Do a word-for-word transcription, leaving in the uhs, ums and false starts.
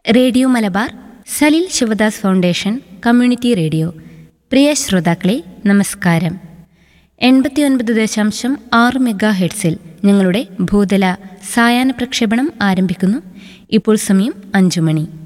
Radio Malabar, Salil Sivadas foundation community radio. പ്രിയ ശ്രോതാക്കളെ, നമസ്കാരം. എൺപത്തി ഒൻപത് ദശാംശം ആറ് മെഗാ ഹെഡ്സിൽ ഞങ്ങളുടെ ഭൂതല സായാഹ്ന പ്രക്ഷേപണം ആരംഭിക്കുന്നു. ഇപ്പോൾ സമയം അഞ്ചു മണി.